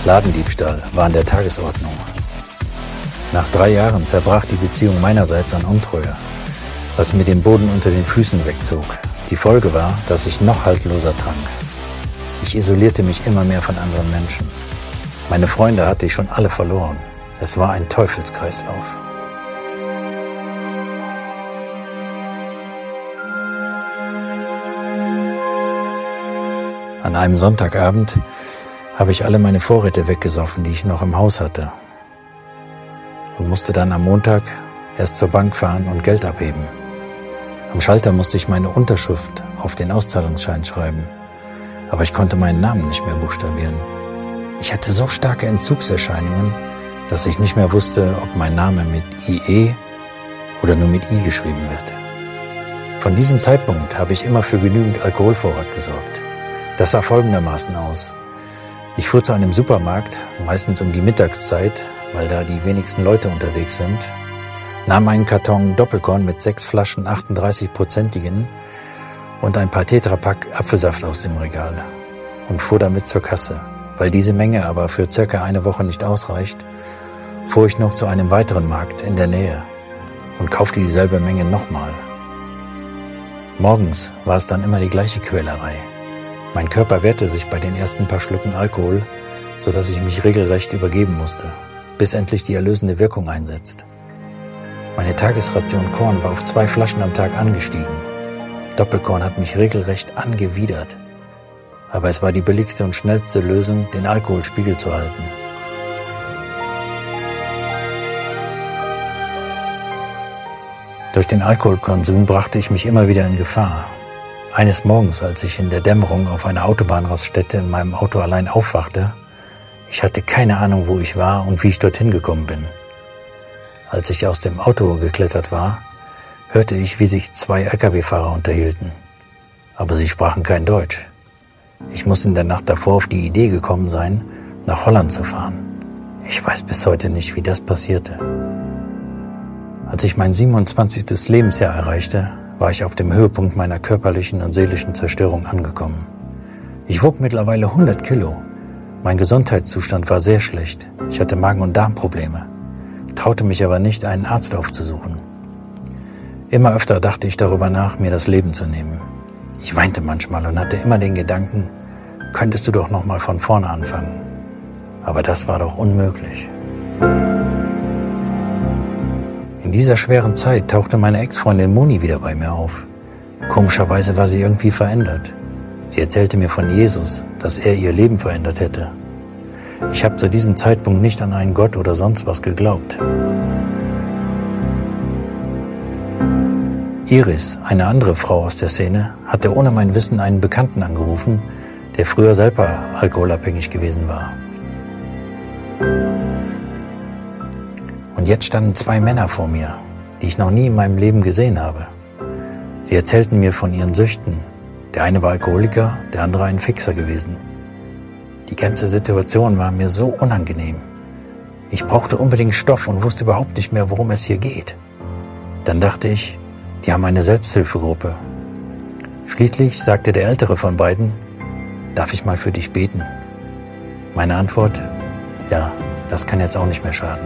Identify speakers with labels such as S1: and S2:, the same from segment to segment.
S1: Ladendiebstahl war an der Tagesordnung. Nach 3 Jahren zerbrach die Beziehung meinerseits an Untreue, was mir den Boden unter den Füßen wegzog. Die Folge war, dass ich noch haltloser trank. Ich isolierte mich immer mehr von anderen Menschen. Meine Freunde hatte ich schon alle verloren. Es war ein Teufelskreislauf. An einem Sonntagabend habe ich alle meine Vorräte weggesoffen, die ich noch im Haus hatte. Und musste dann am Montag erst zur Bank fahren und Geld abheben. Am Schalter musste ich meine Unterschrift auf den Auszahlungsschein schreiben. Aber ich konnte meinen Namen nicht mehr buchstabieren. Ich hatte so starke Entzugserscheinungen, dass ich nicht mehr wusste, ob mein Name mit IE oder nur mit I geschrieben wird. Von diesem Zeitpunkt habe ich immer für genügend Alkoholvorrat gesorgt. Das sah folgendermaßen aus. Ich fuhr zu einem Supermarkt, meistens um die Mittagszeit, weil da die wenigsten Leute unterwegs sind, nahm einen Karton Doppelkorn mit 6 Flaschen 38-prozentigen und ein paar Tetrapack Apfelsaft aus dem Regal und fuhr damit zur Kasse. Weil diese Menge aber für circa eine Woche nicht ausreicht, fuhr ich noch zu einem weiteren Markt in der Nähe und kaufte dieselbe Menge nochmal. Morgens war es dann immer die gleiche Quälerei. Mein Körper wehrte sich bei den ersten paar Schlücken Alkohol, sodass ich mich regelrecht übergeben musste, bis endlich die erlösende Wirkung einsetzt. Meine Tagesration Korn war auf 2 Flaschen am Tag angestiegen. Doppelkorn hat mich regelrecht angewidert. Aber es war die billigste und schnellste Lösung, den Alkoholspiegel zu halten. Durch den Alkoholkonsum brachte ich mich immer wieder in Gefahr. Eines Morgens, als ich in der Dämmerung auf einer Autobahnraststätte in meinem Auto allein aufwachte, ich hatte keine Ahnung, wo ich war und wie ich dorthin gekommen bin. Als ich aus dem Auto geklettert war, hörte ich, wie sich 2 Lkw-Fahrer unterhielten. Aber sie sprachen kein Deutsch. Ich muss in der Nacht davor auf die Idee gekommen sein, nach Holland zu fahren. Ich weiß bis heute nicht, wie das passierte. Als ich mein 27. Lebensjahr erreichte, war ich auf dem Höhepunkt meiner körperlichen und seelischen Zerstörung angekommen. Ich wog mittlerweile 100 Kilo. Mein Gesundheitszustand war sehr schlecht. Ich hatte Magen- und Darmprobleme, traute mich aber nicht, einen Arzt aufzusuchen. Immer öfter dachte ich darüber nach, mir das Leben zu nehmen. Ich weinte manchmal und hatte immer den Gedanken, könntest du doch noch mal von vorne anfangen. Aber das war doch unmöglich. In dieser schweren Zeit tauchte meine Ex-Freundin Moni wieder bei mir auf. Komischerweise war sie irgendwie verändert. Sie erzählte mir von Jesus, dass er ihr Leben verändert hätte. Ich habe zu diesem Zeitpunkt nicht an einen Gott oder sonst was geglaubt. Iris, eine andere Frau aus der Szene, hatte ohne mein Wissen einen Bekannten angerufen, der früher selber alkoholabhängig gewesen war. Und jetzt standen 2 Männer vor mir, die ich noch nie in meinem Leben gesehen habe. Sie erzählten mir von ihren Süchten. Der eine war Alkoholiker, der andere ein Fixer gewesen. Die ganze Situation war mir so unangenehm. Ich brauchte unbedingt Stoff und wusste überhaupt nicht mehr, worum es hier geht. Dann dachte ich, die haben eine Selbsthilfegruppe. Schließlich sagte der ältere von beiden, darf ich mal für dich beten? Meine Antwort, ja, das kann jetzt auch nicht mehr schaden.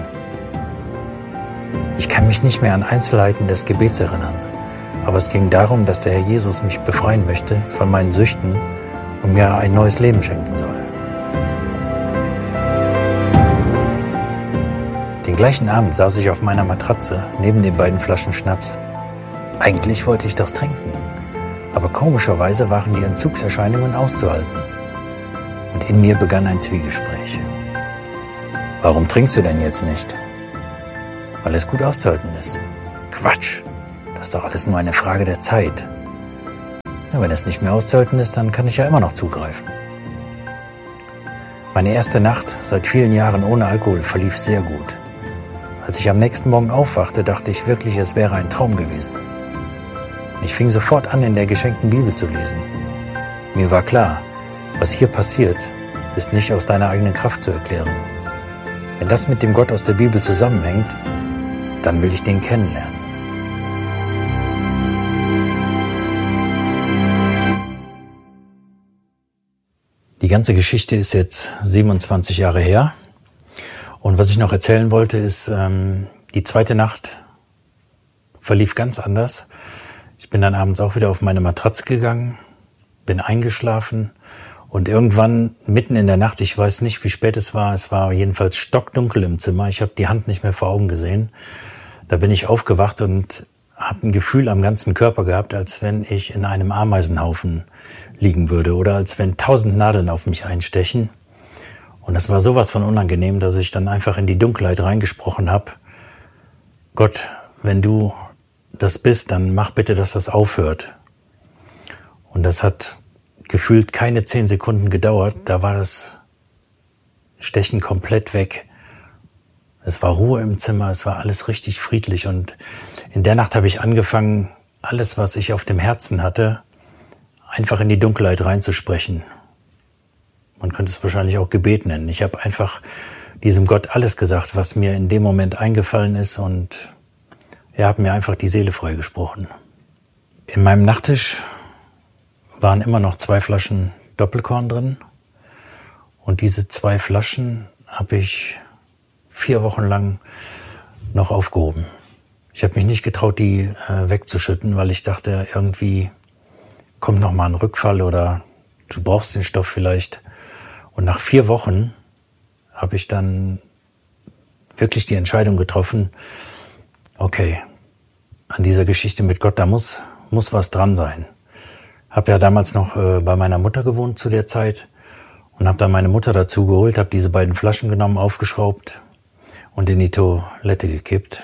S1: Ich kann mich nicht mehr an Einzelheiten des Gebets erinnern, aber es ging darum, dass der Herr Jesus mich befreien möchte von meinen Süchten und mir ein neues Leben schenken soll. Den gleichen Abend saß ich auf meiner Matratze neben den beiden Flaschen Schnaps. Eigentlich wollte ich doch trinken, aber komischerweise waren die Entzugserscheinungen auszuhalten. Und in mir begann ein Zwiegespräch. Warum trinkst du denn jetzt nicht? Weil es gut auszuhalten ist. Quatsch, das ist doch alles nur eine Frage der Zeit. Ja, wenn es nicht mehr auszuhalten ist, dann kann ich ja immer noch zugreifen. Meine erste Nacht seit vielen Jahren ohne Alkohol verlief sehr gut. Als ich am nächsten Morgen aufwachte, dachte ich wirklich, es wäre ein Traum gewesen. Ich fing sofort an, in der geschenkten Bibel zu lesen. Mir war klar, was hier passiert, ist nicht aus deiner eigenen Kraft zu erklären. Wenn das mit dem Gott aus der Bibel zusammenhängt, dann will ich den kennenlernen. Die ganze Geschichte ist jetzt 27 Jahre her. Und was ich noch erzählen wollte, ist, die zweite Nacht verlief ganz anders. Ich bin dann abends auch wieder auf meine Matratze gegangen, bin eingeschlafen und irgendwann mitten in der Nacht, ich weiß nicht, wie spät es war jedenfalls stockdunkel im Zimmer. Ich habe die Hand nicht mehr vor Augen gesehen. Da bin ich aufgewacht und habe ein Gefühl am ganzen Körper gehabt, als wenn ich in einem Ameisenhaufen liegen würde oder als wenn 1000 Nadeln auf mich einstechen. Und das war sowas von unangenehm, dass ich dann einfach in die Dunkelheit reingesprochen habe. Gott, wenn du das bist, dann mach bitte, dass das aufhört. Und das hat gefühlt keine 10 Sekunden gedauert. Da war das Stechen komplett weg. Es war Ruhe im Zimmer, es war alles richtig friedlich. Und in der Nacht habe ich angefangen, alles, was ich auf dem Herzen hatte, einfach in die Dunkelheit reinzusprechen. Man könnte es wahrscheinlich auch Gebet nennen. Ich habe einfach diesem Gott alles gesagt, was mir in dem Moment eingefallen ist, und er hat mir einfach die Seele freigesprochen. In meinem Nachttisch waren immer noch 2 Flaschen Doppelkorn drin, und diese 2 Flaschen habe ich 4 Wochen lang noch aufgehoben. Ich habe mich nicht getraut, die wegzuschütten, weil ich dachte, irgendwie kommt noch mal ein Rückfall oder du brauchst den Stoff vielleicht. Und nach 4 Wochen habe ich dann wirklich die Entscheidung getroffen, okay, an dieser Geschichte mit Gott, da muss was dran sein. Habe ja damals noch bei meiner Mutter gewohnt zu der Zeit und habe dann meine Mutter dazu geholt, habe diese beiden Flaschen genommen, aufgeschraubt und in die Toilette gekippt.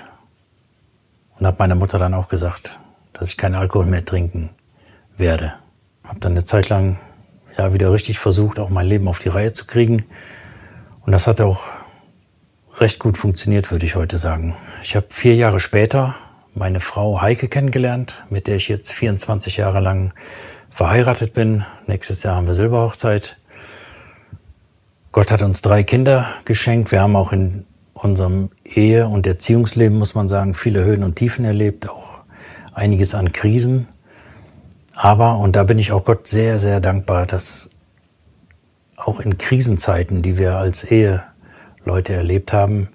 S1: Und habe meiner Mutter dann auch gesagt, dass ich keinen Alkohol mehr trinken werde. Habe dann eine Zeit lang wieder richtig versucht, auch mein Leben auf die Reihe zu kriegen. Und das hat auch recht gut funktioniert, würde ich heute sagen. Ich habe 4 Jahre später meine Frau Heike kennengelernt, mit der ich jetzt 24 Jahre lang verheiratet bin. Nächstes Jahr haben wir Silberhochzeit. Gott hat uns 3 Kinder geschenkt. Wir haben auch in unserem Ehe- und Erziehungsleben, muss man sagen, viele Höhen und Tiefen erlebt, auch einiges an Krisen. Aber, und da bin ich auch Gott sehr, sehr dankbar, dass auch in Krisenzeiten, die wir als Eheleute erlebt haben,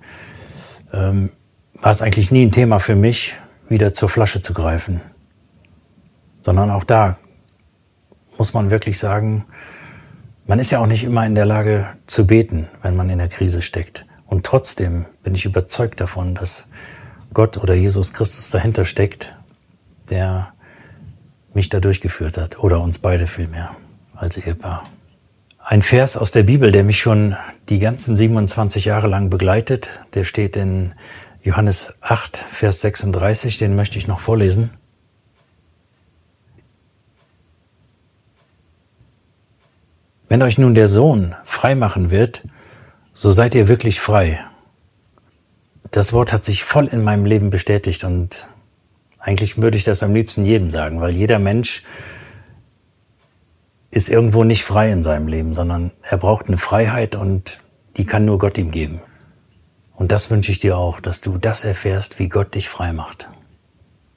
S1: war es eigentlich nie ein Thema für mich, wieder zur Flasche zu greifen. Sondern auch da muss man wirklich sagen, man ist ja auch nicht immer in der Lage zu beten, wenn man in der Krise steckt. Und trotzdem bin ich überzeugt davon, dass Gott oder Jesus Christus dahinter steckt, der mich da durchgeführt hat, oder uns beide vielmehr als Ehepaar. Ein Vers aus der Bibel, der mich schon die ganzen 27 Jahre lang begleitet, der steht in Johannes 8, Vers 36, den möchte ich noch vorlesen. Wenn euch nun der Sohn frei machen wird, so seid ihr wirklich frei. Das Wort hat sich voll in meinem Leben bestätigt, und eigentlich würde ich das am liebsten jedem sagen, weil jeder Mensch ist irgendwo nicht frei in seinem Leben, sondern er braucht eine Freiheit, und die kann nur Gott ihm geben. Und das wünsche ich dir auch, dass du das erfährst, wie Gott dich frei macht.